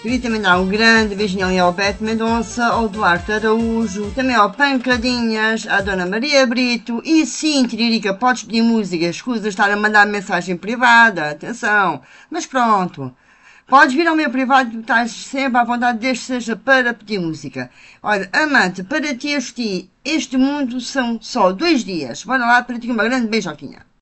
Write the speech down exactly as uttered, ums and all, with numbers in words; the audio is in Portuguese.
Queria também dar um grande beijinho ali ao Beto Mendonça, ao Duarte Araújo, também ao Pancadinhas, à Dona Maria Brito e sim, Tiririca, podes pedir música, escusa estar a mandar mensagem privada, atenção, mas pronto. Podes vir ao meu privado, estás sempre à vontade, desde que seja para pedir música. Olha, amante, para ti este, este mundo são só dois dias. Bora lá, para ti uma grande beijoquinha.